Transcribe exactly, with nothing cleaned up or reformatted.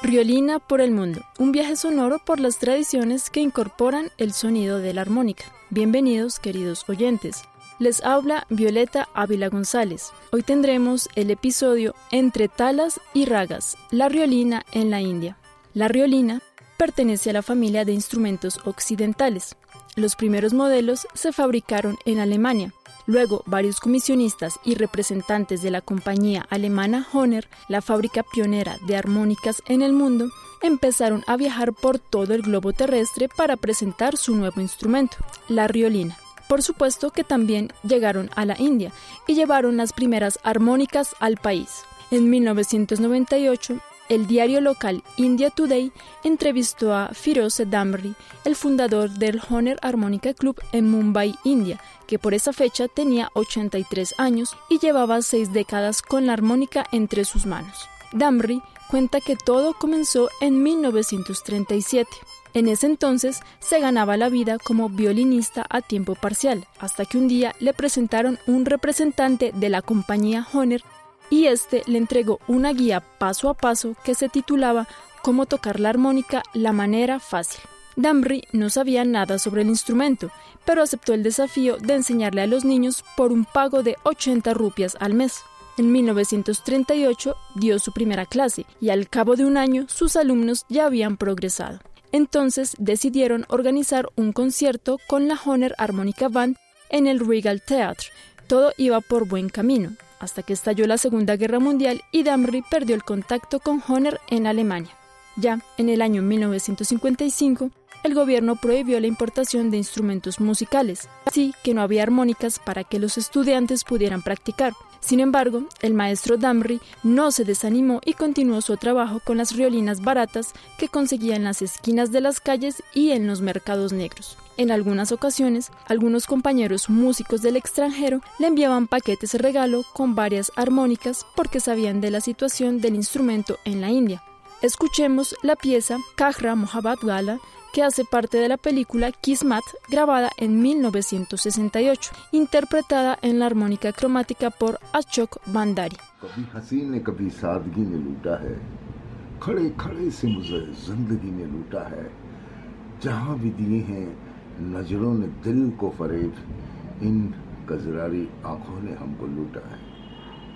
Riolina por el mundo, un viaje sonoro por las tradiciones que incorporan el sonido de la armónica. Bienvenidos, queridos oyentes. Les habla Violeta Ávila González. Hoy tendremos el episodio Entre talas y ragas, la riolina en la India. La riolina pertenece a la familia de instrumentos occidentales. Los primeros modelos se fabricaron en Alemania. Luego, varios comisionistas y representantes de la compañía alemana Hohner, la fábrica pionera de armónicas en el mundo, empezaron a viajar por todo el globo terrestre para presentar su nuevo instrumento, la riolina. Por supuesto que también llegaron a la India y llevaron las primeras armónicas al país. En mil novecientos noventa y ocho, el diario local India Today entrevistó a Firoze Damri, el fundador del Hohner Harmonica Club en Mumbai, India, que por esa fecha tenía ochenta y tres años y llevaba seis décadas con la armónica entre sus manos. Damri cuenta que todo comenzó en mil novecientos treinta y siete. En ese entonces se ganaba la vida como violinista a tiempo parcial, hasta que un día le presentaron un representante de la compañía Hohner y este le entregó una guía paso a paso que se titulaba Cómo tocar la armónica la manera fácil. Damri no sabía nada sobre el instrumento, pero aceptó el desafío de enseñarle a los niños por un pago de ochenta rupias al mes. En mil novecientos treinta y ocho dio su primera clase y al cabo de un año sus alumnos ya habían progresado. Entonces decidieron organizar un concierto con la Hohner Harmonica Band en el Regal Theatre. Todo iba por buen camino, hasta que estalló la Segunda Guerra Mundial y Damri perdió el contacto con Hohner en Alemania. Ya en el año mil novecientos cincuenta y cinco, el gobierno prohibió la importación de instrumentos musicales, así que no había armónicas para que los estudiantes pudieran practicar. Sin embargo, el maestro Damri no se desanimó y continuó su trabajo con las riolinas baratas que conseguía en las esquinas de las calles y en los mercados negros. En algunas ocasiones, algunos compañeros músicos del extranjero le enviaban paquetes de regalo con varias armónicas porque sabían de la situación del instrumento en la India. Escuchemos la pieza Kajra Mohabbat Gala, que hace parte de la película Kismat, grabada en mil novecientos sesenta y ocho, interpretada en la armónica cromática por Ashok Bandari. कभी हंसी ने कभी सादगी ने लूटा है, खड़े खड़े से मुझे जिंदगी ने लूटा है, जहाँ भी दिए हैं नजरों ने दिल को फरेब, इन कजरारी आंखों ने हमको लूटा है.